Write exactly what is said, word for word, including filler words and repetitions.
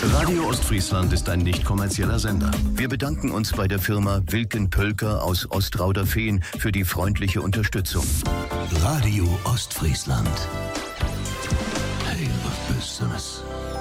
Radio Ostfriesland ist ein nicht kommerzieller Sender. Wir bedanken uns bei der Firma Wilken Pölker aus Ostrauderfehn für die freundliche Unterstützung. Radio Ostfriesland. Hey, was Besseres.